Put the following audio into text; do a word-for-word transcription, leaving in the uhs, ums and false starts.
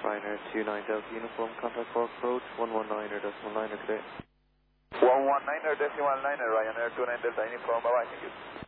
Ryanair two nine Delta Uniform, contact Cork approach, one one nine er decimal niner today. one one nine er decimal niner, Ryanair two nine Delta Uniform, bye bye, thank you.